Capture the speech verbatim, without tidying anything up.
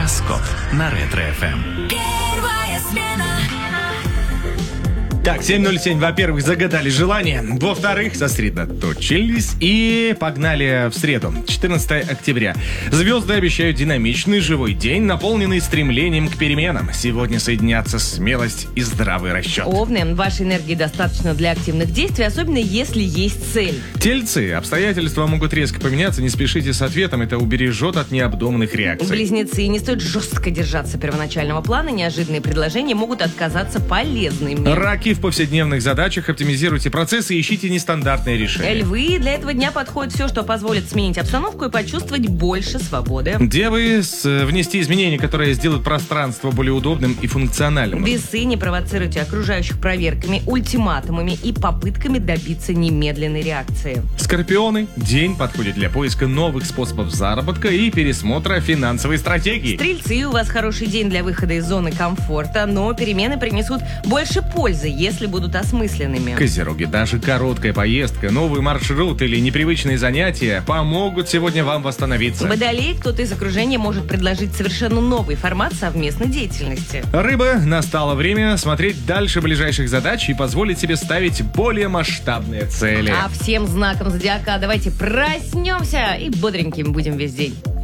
Гороскоп на Ретро-эф эм. Первая смена. Так, семь ноль семь, во-первых, загадали желание. Во-вторых, сосредоточились и погнали в среду, четырнадцатое октября. Звезды обещают динамичный живой день, наполненный стремлением к переменам. Сегодня соединятся смелость и здравый расчет. Овны, вашей энергии достаточно для активных действий, особенно если есть цель. Тельцы, обстоятельства могут резко поменяться, не спешите с ответом, это убережет от необдуманных реакций. Близнецы, не стоит жестко держаться первоначального плана, неожиданные предложения могут отказаться полезными. Раки, в повседневных задачах оптимизируйте процессы и ищите нестандартные решения. Львы, для этого дня подходит все, что позволит сменить обстановку и почувствовать больше свободы. Девы, с, внести изменения, которые сделают пространство более удобным и функциональным. Весы, не провоцируйте окружающих проверками, ультиматумами и попытками добиться немедленной реакции. Скорпионы, день подходит для поиска новых способов заработка и пересмотра финансовой стратегии. Стрельцы, у вас хороший день для выхода из зоны комфорта, но перемены принесут больше пользы, если будут осмысленными. Козероги, даже короткая поездка, новый маршрут или непривычные занятия помогут сегодня вам восстановиться. Водолей, кто-то из окружения может предложить совершенно новый формат совместной деятельности. Рыбы, настало время смотреть дальше ближайших задач и позволить себе ставить более масштабные цели. А всем знаком зодиака давайте проснемся и бодренькими будем весь день.